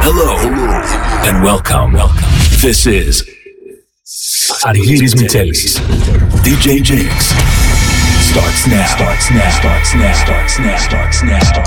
Hello, and welcome. This is Argyris Mitelis. DJ Jakes starts now.